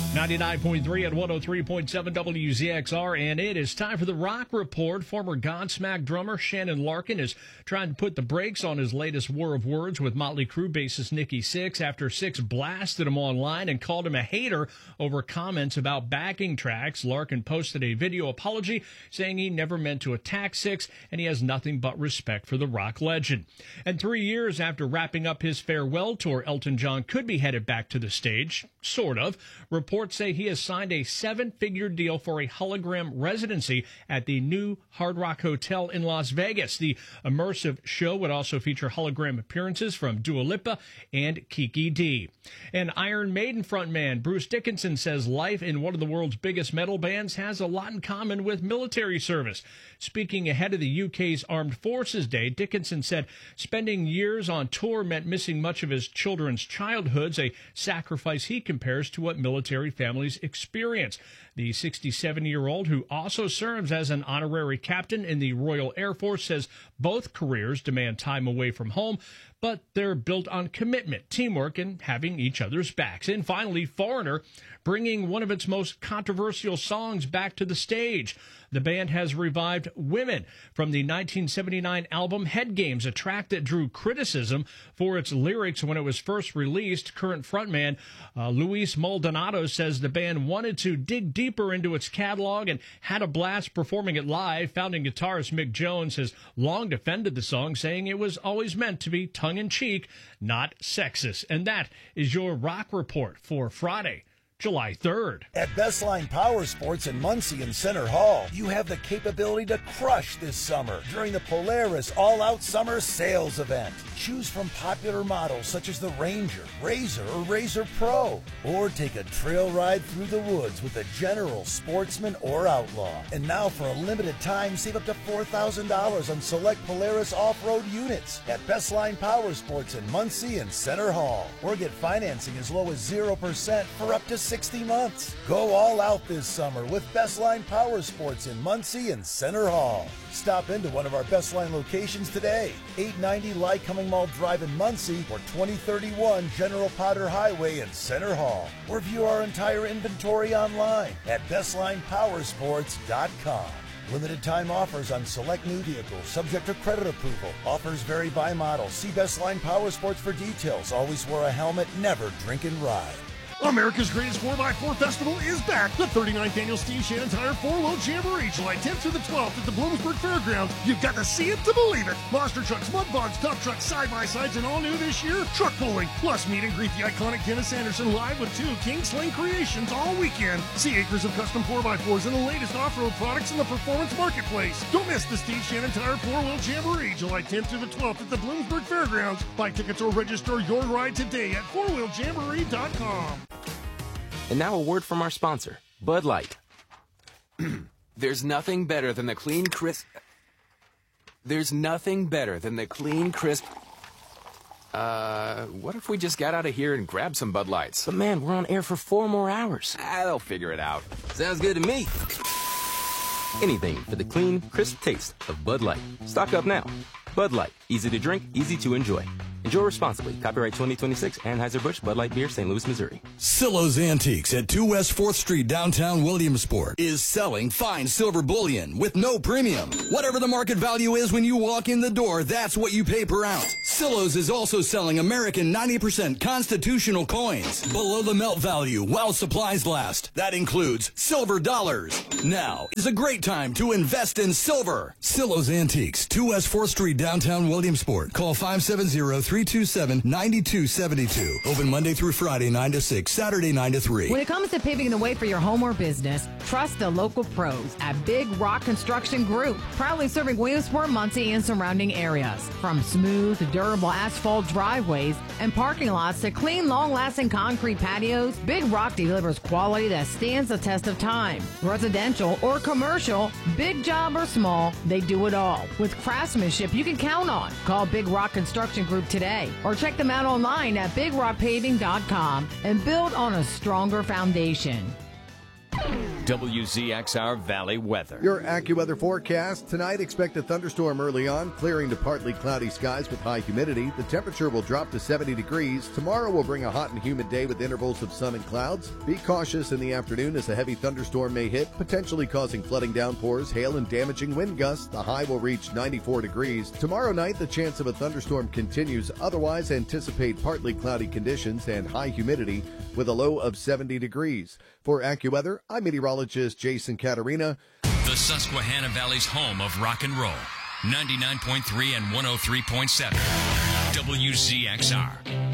99.3 and 103.7 WZXR, and it is time for the Rock Report. Former Godsmack drummer Shannon Larkin is trying to put the brakes on his latest war of words with Motley Crue bassist Nikki Sixx after Sixx blasted him online and called him a hater over comments about backing tracks. Larkin posted a video apology saying he never meant to attack Sixx and he has nothing but respect for the rock legend. And 3 years after wrapping up his farewell tour, Elton John could be headed back to the stage, sort of. Reports say he has signed a 7-figure deal for a hologram residency at the new Hard Rock Hotel in Las Vegas. The immersive show would also feature hologram appearances from Dua Lipa and Kiki D. And Iron Maiden frontman Bruce Dickinson says life in one of the world's biggest metal bands has a lot in common with military service. Speaking ahead of the UK's Armed Forces Day, Dickinson said spending years on tour meant missing much of his children's childhoods, a sacrifice he compares to what military families experience. The 67-year-old, who also serves as an honorary captain in the Royal Air Force, says both careers demand time away from home, but they're built on commitment, teamwork, and having each other's backs. And finally, Foreigner, bringing one of its most controversial songs back to the stage. The band has revived Women from the 1979 album Head Games, a track that drew criticism for its lyrics when it was first released. Current frontman Luis Maldonado says the band wanted to dig deeper into its catalog and had a blast performing it live. Founding guitarist Mick Jones has long defended the song, saying it was always meant to be tongue-in-cheek, not sexist. And that is your Rock Report for Friday, July 3rd. At Bestline Power Sports in Muncie and Center Hall, you have the capability to crush this summer during the Polaris All-Out Summer Sales Event. Choose from popular models such as the Ranger, Razor, or Razor Pro. Or take a trail ride through the woods with a General, Sportsman, or Outlaw. And now for a limited time, save up to $4,000 on select Polaris off-road units at Bestline Power Sports in Muncie and Center Hall. Or get financing as low as 0% for up to 60 months. Go all out this summer with Bestline Power Sports in Muncie and Center Hall. Stop into one of our Bestline locations today, 890 Lycoming Mall Drive in Muncie or 2031 General Potter Highway in Center Hall. Or view our entire inventory online at BestlinePowersports.com. Limited time offers on select new vehicles, subject to credit approval. Offers vary by model. See Bestline Power Sports for details. Always wear a helmet, never drink and ride. America's Greatest 4x4 Festival is back. The 39th Annual Steve Shannon Tire 4-Wheel Jamboree, July 10th through the 12th at the Bloomsburg Fairgrounds. You've got to see it to believe it. Monster trucks, mud bogs, dump trucks, side-by-sides, and all new this year, truck pulling. Plus, meet and greet the iconic Dennis Anderson live with 2 King Sling creations all weekend. See acres of custom 4x4s and the latest off-road products in the performance marketplace. Don't miss the Steve Shannon Tire 4-Wheel Jamboree, July 10th through the 12th at the Bloomsburg Fairgrounds. Buy tickets or register your ride today at 4wheeljamboree.com. And now a word from our sponsor, Bud Light. There's nothing better than the clean, crisp... what if we just got out of here and grabbed some Bud Lights? But man, we're on air for 4 more hours. They'll figure it out. Sounds good to me. Anything for the clean, crisp taste of Bud Light. Stock up now. Bud Light. Easy to drink, easy to enjoy. Enjoy responsibly. Copyright 2026, Anheuser-Busch, Bud Light Beer, St. Louis, Missouri. Silo's Antiques at 2 West 4th Street, downtown Williamsport, is selling fine silver bullion with no premium. Whatever the market value is when you walk in the door, that's what you pay per ounce. Silo's is also selling American 90% constitutional coins below the melt value while supplies last. That includes silver dollars. Now is a great time to invest in silver. Silo's Antiques, 2 West 4th Street, downtown Williamsport. Call 570-327-9272. Open Monday through Friday, 9 to 6, Saturday, 9 to 3. When it comes to paving the way for your home or business, trust the local pros at Big Rock Construction Group. Proudly serving Williamsport, Muncie, and surrounding areas. From smooth, durable asphalt driveways and parking lots to clean, long-lasting concrete patios, Big Rock delivers quality that stands the test of time. Residential or commercial, big job or small, they do it all. With craftsmanship you can count on. Call Big Rock Construction Group today or check them out online at BigRockPaving.com and build on a stronger foundation. WZXR Valley weather. Your AccuWeather forecast. Tonight, expect a thunderstorm early on, clearing to partly cloudy skies with high humidity. The temperature will drop to 70 degrees. Tomorrow will bring a hot and humid day with intervals of sun and clouds. Be cautious in the afternoon as a heavy thunderstorm may hit, potentially causing flooding downpours, hail, and damaging wind gusts. The high will reach 94 degrees. Tomorrow night, the chance of a thunderstorm continues. Otherwise, anticipate partly cloudy conditions and high humidity with a low of 70 degrees. For AccuWeather, I'm meteorologist Jason Caterina. The Susquehanna Valley's home of rock and roll. 99.3 and 103.7. WZXR.